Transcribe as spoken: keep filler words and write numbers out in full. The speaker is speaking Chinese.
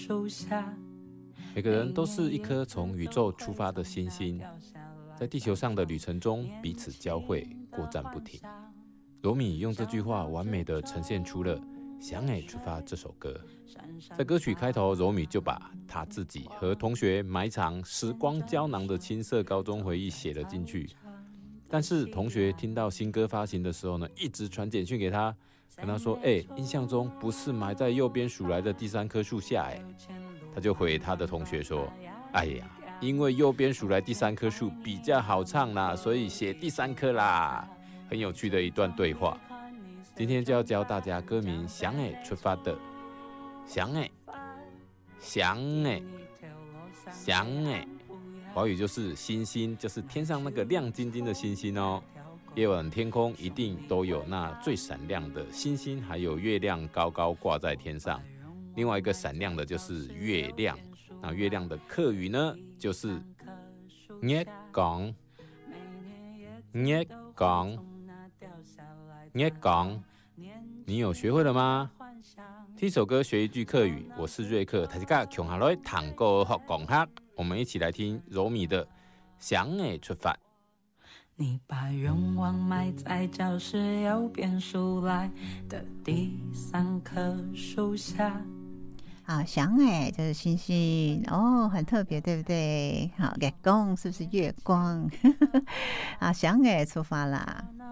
每个人都是一颗从宇宙出发的星星，在地球上的旅程中彼此交汇，过站不停。罗米用这句话完美地呈现出了《想爱出发》这首歌。在歌曲开头，罗米就把他自己和同学埋藏时光胶囊的青涩高中回忆写了进去。但是同学听到新歌发行的时候呢，一直传简讯给他，跟他说：“哎、欸，印象中不是埋在右边数来的第三棵树下、欸。”他就回他的同学说：“哎呀，因为右边数来第三棵树比较好唱啦，所以写第三棵啦。”很有趣的一段对话。今天就要教大家歌名《想爱出发》的想爱，想爱，想爱，华语就是星星，就是天上那个亮晶晶的星星哦。夜晚天空一定都有那最闪亮的星星，还有月亮高高挂在天上。另外一个闪亮的就是月亮，那月亮的客语呢，就是月光，月光，月光。你有学会了吗？听首歌学一句客语，我是瑞克，大家共下来谈歌学讲学，我们一起来听柔米的《想爱出发》。 你把愿望埋在教室右边数来的第三棵树下。 好，想哎，就是星星哦，很特别，对不对？好，月光是不是月光？啊，想哎，出发啦！